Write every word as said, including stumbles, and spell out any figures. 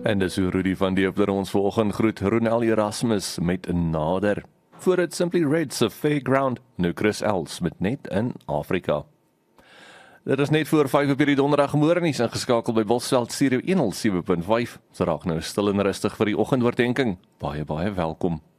En dis hoe Rudy van Deepler ons vanoggend groet Ronel Erasmus met 'n nader. Voor het Simply Red se Fairground, nou Chris Els met Net in Afrika. Dit is net voor vyf op hierdie donderdagmôre nuus ingeskakel by Bosveld Stereo honderd sewe punt vyf. So raak nou stil en rustig vir die oggendoordenkings. Baie baie welkom.